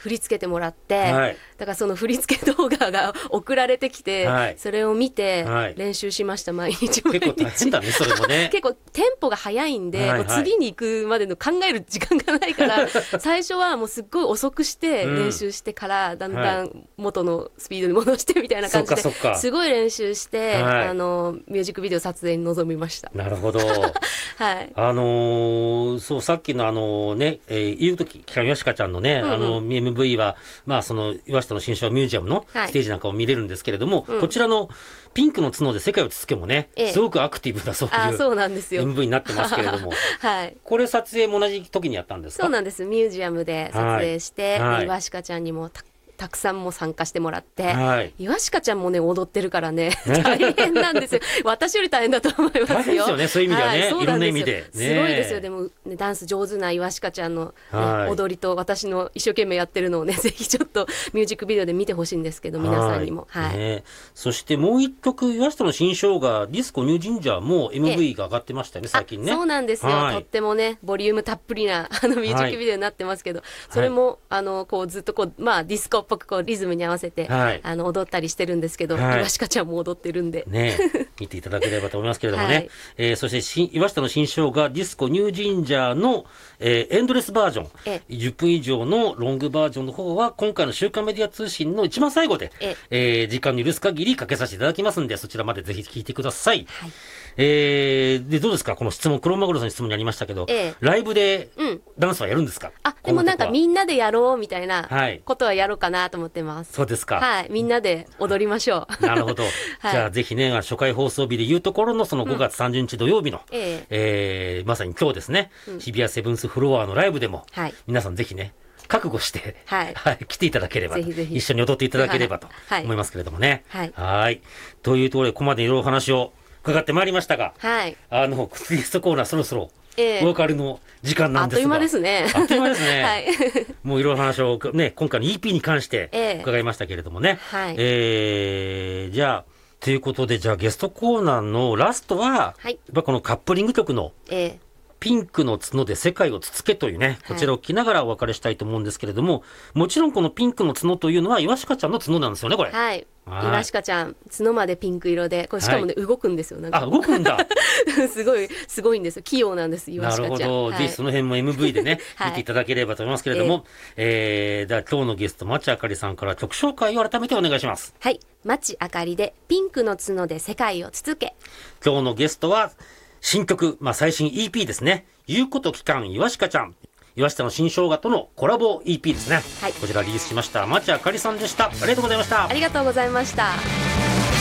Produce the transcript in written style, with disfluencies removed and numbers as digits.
振り付けてもらって、 はい、 だからその振り付け動画が送られてきて、 はい、 それを見てはい練習しました、毎日結構大変だねそれもね結構テンポが速いんで、 はいはい、 もう次に行くまでの考える時間がないから最初はもうすっごい遅くして練習してから、だんだん元のスピードに戻してみたいな感じですごい練習して、 はい、 ミュージックビデオ撮影に臨みました。 なるほどはい、 そうさっきのね、言うとき期間よしかちゃんのね、MV はまあその岩下の新章ミュージアムのステージなんかを見れるんですけれども、こちらのピンクの角で世界をつつけもね、すごくアクティブなそういう MV になってますけれども、 はい、 これ撮影も同じ時にやったんですか？ そうなんです。ミュージアムで撮影して、 はい、 岩鹿ちゃんにもたくさんも参加してもらって、 はい、 岩鹿ちゃんもね踊ってるからね大変なんですよ私より大変だと思いますよ。大変ですよね、そういう意味ではね、はい、いろんな意味で、ね、 すごいですよ。でも、ね、ダンス上手な岩鹿ちゃんの、ね、踊りと私の一生懸命やってるのをねぜひちょっとミュージックビデオで見てほしいんですけど、皆さんにも、はい、 ね、そしてもう一曲岩下の新生姜ディスコニュージンジャーも MV が上がってましたよね、最近ね。 そうなんですよ、 はい、 とってもねボリュームたっぷりなミュージックビデオになってますけど、はい、それもこうずっとこう、まあ、ディスコっぽくこうリズムに合わせて、はい、踊ったりしてるんですけど、はい、岩鹿ちゃんも踊ってるんで、ね、 見ていただければと思いますけれどもね、はい、そして岩下の新生姜ディスコニュージンジャーの、エンドレスバージョン、10分以上のロングバージョンの方は今回の週刊メディア通信の一番最後で、時間に許す限りかけさせていただきますんで、そちらまでぜひ聞いてください。はい、でどうですか、この質問、クロマグロさんの質問にありましたけど、ライブでダンスはやるんですか？ でもなんかみんなでやろうみたいなことはやろうかなと思ってます。 そうですか。 はい、みんなで踊りましょう。 なるほど。はい、じゃあぜひね、初回放送日でいうところのその5月30日土曜日の、まさに今日ですね、日比谷セブンスフロアのライブでも、皆さんぜひね、覚悟して、はいはい、来ていただければ、ぜひぜひ一緒に踊っていただければと思いますけれどもね。はい。というところで、ここまでいろいろお話を伺ってまいりましたが、はい、ゲストコーナーそろそろお別れの時間なんですが、あっという間ですね。あっという間ですね。はい、もういろいろ話をね、今回の EP に関して伺いましたけれどもね。はい、じゃあ、ということで、じゃあゲストコーナーのラストは、やっぱこのカップリング曲の、ピンクの角で世界をつつけというね、こちらを聞きながらお別れしたいと思うんですけれども、もちろんこのピンクの角というのは岩鹿ちゃんの角なんですよね、これ。はい。岩鹿ちゃん、角までピンク色で、これしかもね、動くんですよ。なんか動くんだ。すごいんですよ。器用なんです、岩鹿ちゃん。なるほど。ぜひその辺も MV でね、見ていただければと思いますけれども、では今日のゲスト、町あかりさんから曲紹介を改めてお願いします。はい。町あかりで、ピンクの角で世界をつつけ。今日のゲストは、新曲、最新 EP ですね。言うこと聞かん岩鹿ちゃん。岩下の新生姜とのコラボ EP ですね。はい。こちらリリースしました。町あかりさんでした。ありがとうございました。ありがとうございました。